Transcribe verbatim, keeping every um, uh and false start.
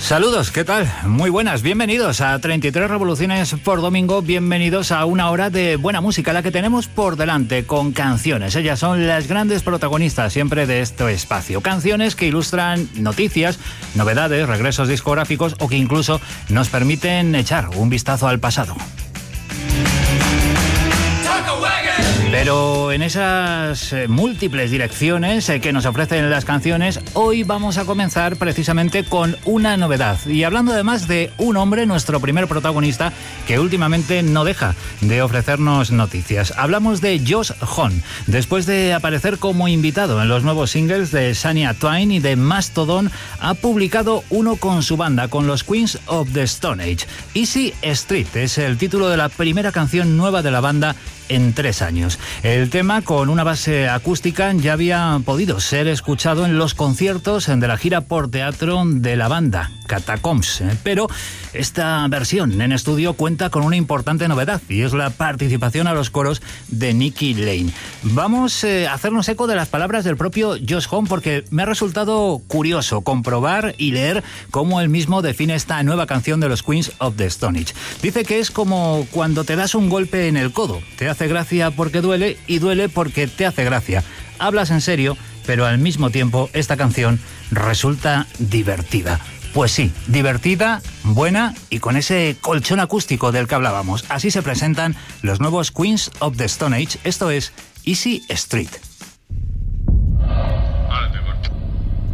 Saludos, ¿qué tal? Muy buenas, bienvenidos a treinta y tres Revoluciones por Domingo, bienvenidos a una hora de buena música, la que tenemos por delante con canciones. Ellas son las grandes protagonistas siempre de este espacio. Canciones que ilustran noticias, novedades, regresos discográficos o que incluso nos permiten echar un vistazo al pasado. Pero en esas eh, múltiples direcciones eh, que nos ofrecen las canciones, hoy vamos a comenzar precisamente con una novedad. Y hablando además de un hombre, nuestro primer protagonista, que últimamente no deja de ofrecernos noticias. Hablamos de Josh Homme. Después de aparecer como invitado en los nuevos singles de Shania Twain y de Mastodon, ha publicado uno con su banda, con los Queens of the Stone Age. Easy Street es el título de la primera canción nueva de la banda en tres años. El tema, con una base acústica, ya había podido ser escuchado en los conciertos de la gira por teatro de la banda, Catacombs. Pero esta versión en estudio cuenta con una importante novedad, y es la participación a los coros de Nikki Lane. Vamos a hacernos eco de las palabras del propio Josh Homme, porque me ha resultado curioso comprobar y leer cómo él mismo define esta nueva canción de los Queens of the Stone Age. Dice que es como cuando te das un golpe en el codo. Te hace gracia porque duele y duele porque te hace gracia. Hablas en serio, pero al mismo tiempo esta canción resulta divertida. Pues sí, divertida, buena y con ese colchón acústico del que hablábamos. Así se presentan los nuevos Queens of the Stone Age. Esto es Easy Street.